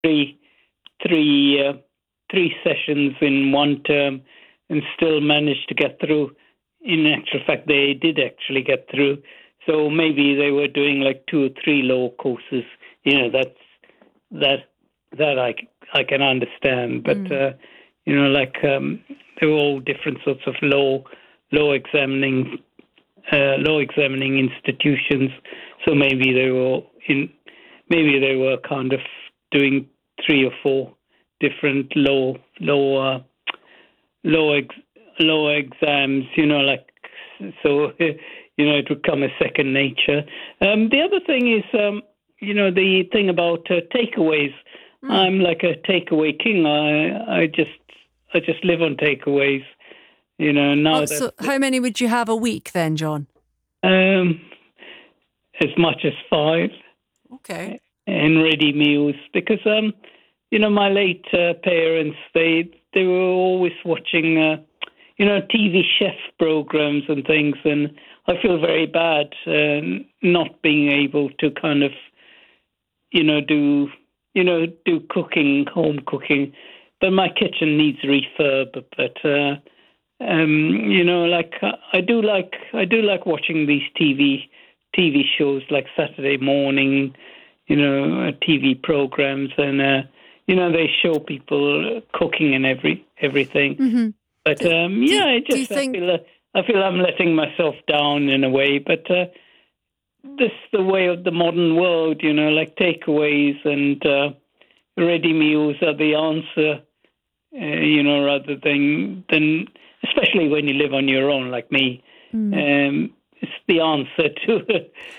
three, three, three sessions in one term and still managed to get through. In actual fact, they did actually get through. So maybe they were doing like 2 or 3 law courses. That I can understand. But they were all different sorts of law examining institutions. So maybe they were kind of doing 3 or 4 different law exams. So it would come as second nature. The other thing is, the thing about takeaways. I'm like a takeaway king. I just live on takeaways. Now so how many would you have a week then, John? As much as 5. Okay. And ready meals, because my late parents, they were always watching TV chef programs and things, and I feel very bad not being able to kind of do cooking, home cooking. But my kitchen needs refurb. But I do like watching these TV shows like Saturday morning, TV programs, and they show people cooking and everything. Mm-hmm. But I feel I'm letting myself down in a way. But this is the way of the modern world, like takeaways and ready meals are the answer, rather than especially when you live on your own like me. It's the answer